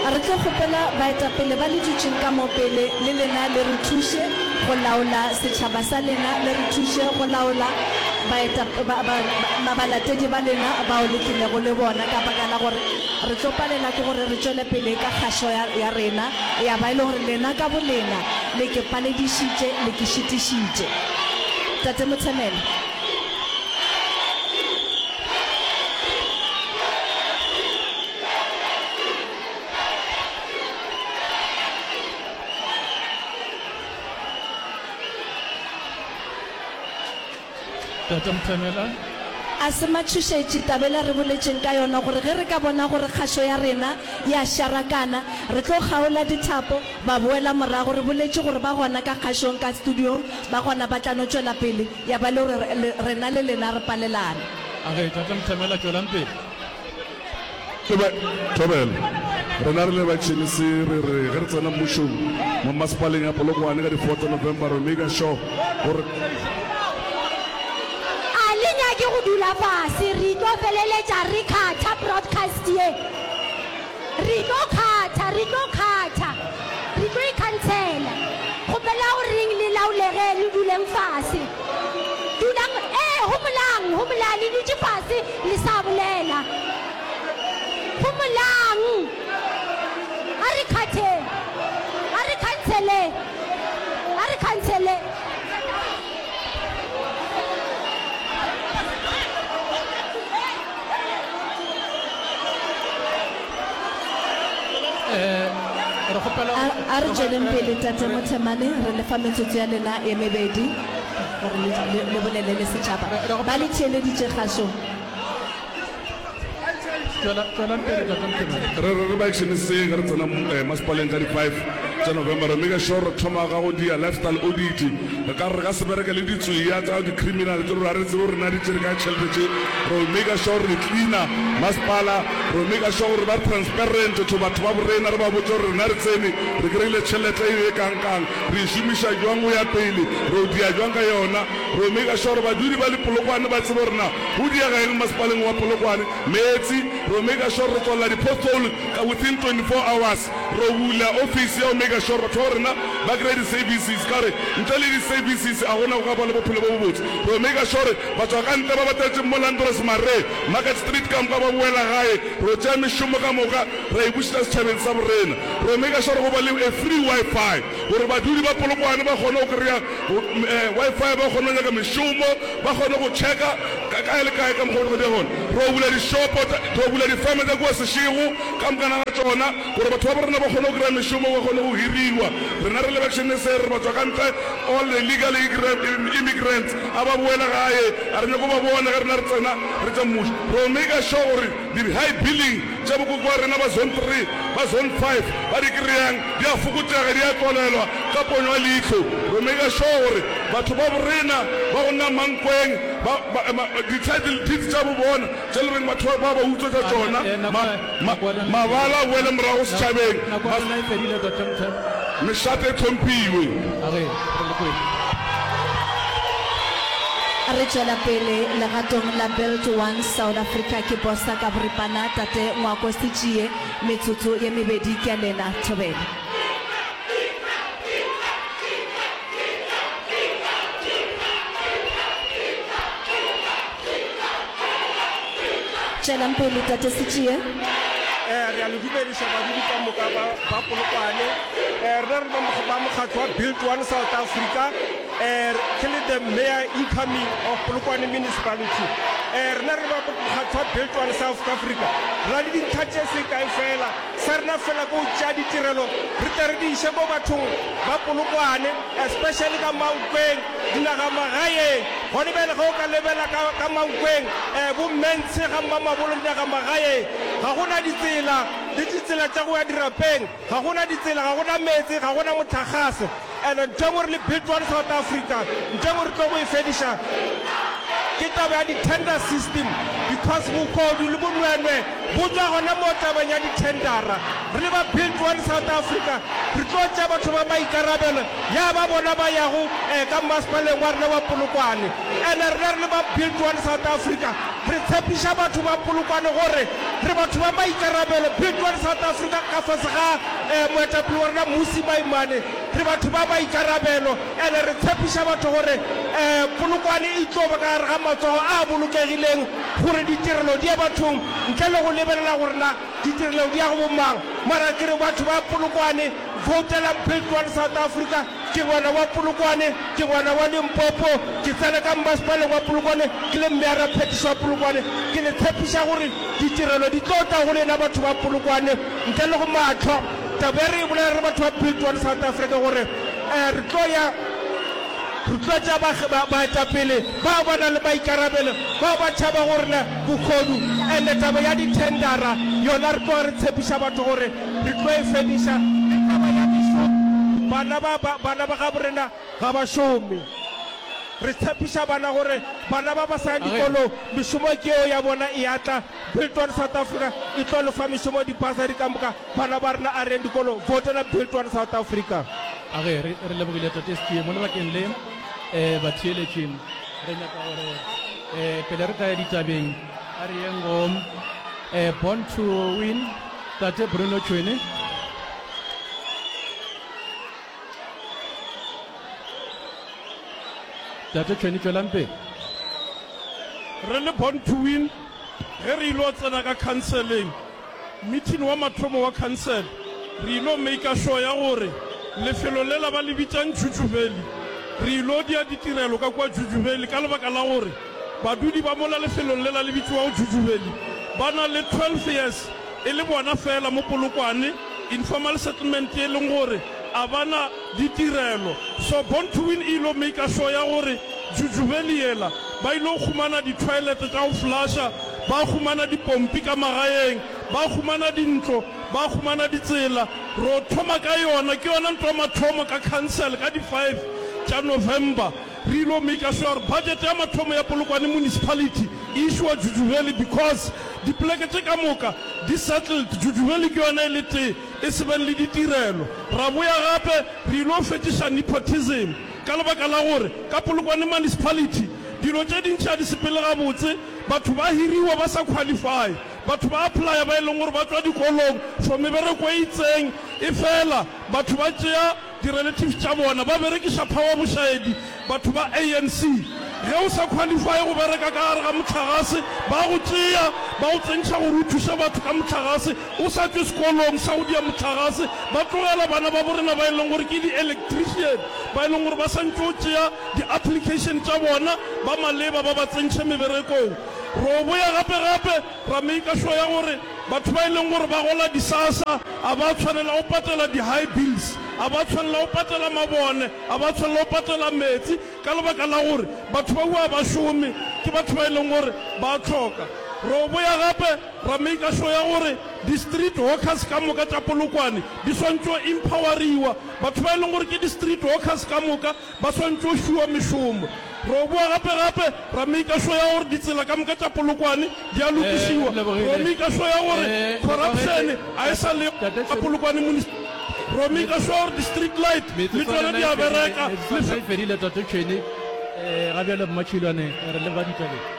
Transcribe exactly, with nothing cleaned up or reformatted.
re tlo gopela baetapele ba le dutšeng ka mopele le lena le re thuše go laola setšhaba sa lena, le re thuše go laola balatedi ba lena bao le tlilego le bona, ka baka la gore re tlo palela ke gore re tšwele pele ka kgašo ya rena ya ba e le gore lena ka bolena le ke paledišitše le ke šitišitše. Tate Motsemela. Tate Motsemela. A se matšhošetše tabela re boletšeng ka yona gore ge re ka bona gore kgašo ya rena ya sharakana re tlo kgaola dithapo ba boela morago, re boletše gore ba gona ka kgašong ka studiong ba gona ba tla no tšwela pele ya ba le rena le lena re palelana. Okay, Tate Motsemela tšwelang pele. Tobel rena re le batšhenisi re re ge re tsena mmušong mo masepaleng ya Polokwane ka di fourth of November re make sure gore ke go dula fase re tlo feleletša re kgatha broadcast ye, re tlo kgatha re tlo kgatha re tlo ikhantsela gopela o reng le laolege le duleng fase dulang eh homolang homolang le dutše fase le sa bolela homolang a re kgathe a re khantsele a re khantsele. A re tšweleng pele Tate Motsemane re lefa metsotso ya lena e mebedi gore le bolele le setšhaba ba le theeleditše kgašong. re re ba actioniseng re tsena masepaleng ka di five tša November re make sure re thoma ga go dia lifestyle audit re ka re ka se bereke le ditswea tsa di-criminal tse gore a re tsebe gore na di tsere ka tšhelete re make sure re cleaner masepala, re make sure gore ba transparent to batho ba borena re ba botse gore rena re tsene re kry-ile tšhelete e kang-kang re šomiša jwang go ya pele re o dia jwang ka yona, re make sure badudi ba le Polokwane ba tsebe gorena go diega eng masepaleng wa Polokwane metsi, re make sure re tswalela di-pothole ka within twenty-four hours re bula office ya o make sure batho ba rena ba kry-e di-services kare ntle le di-services a gona go ka ba le bophelo bo bobotse, re make sure batswa ka ntle ba batatse mo Landros Mare Market Street ka moka ba boela gae re tšea mešomo ka moka re e bušetša setšhabeng sa borena, re make sure go ba le a free Wi-Fi gore badudi ba Polokwane ba kgone go kry-a Wi-Fi, ba kgone go nyaka mešomo, ba kgone go checka kae le kae ka mokgwa go dia gona, re o bula di-shopo, re o bula di-farme tsa kua Seshego ka mokana ga tsona gore batho ba borena ba kgone go kry-a mešomo, ba kgone go hiriwa. Rena re le bašhenese re batswa ka ntle all the legal immigrants a ba boela gae a re nyako ba bone ge rena re tsena re tša mmušo, re o make sure gore di-high billing tša bokoko wa rena ba zone three ba zone five ba di kry-ang di a fokotsega di a tlolelwa ka ponyo ya leitlho, re make sure gore batho ba borena ba go nna mankweng di-title deeds tša bo bona tša le reng batho ba ba utswa tša tsona mabala boele morago setšhabeng mešate e tlhomphiwe. A re tšwela pele legatong la Belt One South Africa ke bosa ka boripana Tate Ngwako se tšee metsotso ye mebedi ke a lena Thobela. Tšwelang pele Tate se tšee. re a le dumediša badudi ka moka ba Polokwane rena re ba mokgatlo wa Build One South Africa ke le the mayor incoming of Polokwane municipality rena re ba mokgatlo wa Build One South Africa ra le dintlha tše se kae fela sa rena fela ko tša ditirelo re tle re di iše mo bathong ba Polokwane especially ka Mankweng dinaga magaeng gone bele ge o ka lebela ka Mankweng bommentshe ga mmamabolo dinaga magaeng ga gona ditsela le ditsela tša go ya dirapeng, ga gona ditsela, ga gona metsi, ga gona motlhagase and ntho gore le Build One South Africa ntho gore tlo go e fediša ke taba ya di-tender system because bokodu le bonwenwe bo tswa gona mo tabeng ya di-tendera re le ba Build One South Africa re tlo tša batho ba maikarabelo ya ba bona ba yago um ka masepaleng wa rena wa Polokwane and rena re le ba Build One South Africa re tshepiša batho ba Polokwane gore re batho ba maikarabelo. Build One South Africa ka fase ga um moetapele wa rena Mmusi Maimane re batho ba maikarabelo and re tshepiša batho gore um Polokwane e tlo ba ka gare ga matsogo a bolokegileng gore ditirelo di ye bathong ntle le go lebelela gore na ditirelo di ya go bomang. Mara ke re batho ba Polokwane votela Build One South Africa. Ke ngwana wa Polokwane, ke ngwana wa Limpopo, ke tsena ka masepaleng wa Polokwane, ke le mmea phetišo wa Polokwane, ke le tshepiša gore ditirelo di tlo tla go lena batho ba Polokwane ntle le go matlho. Taba e re e bolela re batho ba Build One South Africa gore um re tlo ya re tlo tša baetapele bao ba na le maikarabelo bao ba tšhaba gorena bokgodu and taba ya ditendara yona re tlo re tshepiša batho gore re tlo e fediša taba ya dišomo. Bana ba ga borena ga ba šome re tshepiša bana gore bana ba ba sa dikolo mešomo ke eo ya bona e atla. Build One South Africa e tlo lefa mešomo dipasari ka moka bana ba rena a reng dikolo votela Build One South Africa. age re lebogile tate Skie mo lebakeng le um batheeletšeng re nyaka gore um pele re ka ya ditabeng a re yeng go um Born to Win tate Bruno Tshweni. tate Tshweni tswelampe. re le Born to Win ge re ilo tsena ka counseling meeting wa mathomo wa council re ilo make sure ya gore lefelo le la ba le bitsang Jujubeli re ilo dia ditirelo ka kwa Jujubeli ka lebaka la gore badudi ba mola lefelong le la le bitsiwa Jujubeli ba na le twelve years e le bona fela mo Polokwane informal settlement e leng gore a bana ditirelo. So Born to Win ilo make sure ya gore Jujubeli yela ba ilo khumana di toilet tsa go flusha ba khumana di pompi ka magaeng ba khumana dintlo ba khumana ditsela ro thoma ka yona ke yona ntwa mathomo ka council ka di five tša November re ilo make sure budget ya mathomo ya Polokwane municipality issue Jujubeli because di pleke tše ka moka di settled Jujubeli ke yona e le tee e seben le ditirelo. Ra boya gape re ilo fetiša nepotism ka lebaka la gore ka Polokwane municipality dilo tše dintšha di sepele gabotse batho ba hiriwa ba sa qualify batho ba apply ba e leng gore ba tswa dikolong for mebereko e itseng e fela batho ba tšea di-relatives tša bona ba berekiša power bošaedi batho ba A N C ge o sa qualify go bereka ka gare ga motlhagase ba go tšea ba go tsentšha gore o thuša batho ka motlhagase o sa tswe sekolong sa go dia motlhagase ba tlogela bana ba borena ba e leng gore ke di-electrician ba e leng gore ba santse o tšea di-application tša bona ba maleba ba ba tsentšhe meberekong. Ro boya gape-gape ra make sure ya gore batho ba e leng gore ba gola disasa a ba tshwanela go patela di-high bills a ba tshwanela go patela mabone a ba tshwanela go patela metsi ka lebaka la gore batho ba bua ba šome ke batho ba e leng gore ba tlhoka. Ro boya gape ra make sure ya gore di-street workers ka moka tša Polokwane di swantse o empoweriwa batho ba e leng gore ke di-street workers ka moka ba swantse o fiwa mešomo. Ro bua gape-gape ra make sure ya gore ditsela ka moka tša Polokwane di a lokišiwa ro make sure ya gore corruption a e sa le ka Polokwane municipality ro make sure gore di-street light le tsone di a bereka fedile tate Tshweni ga bjale mmatšhilwane re le ba ditabeng.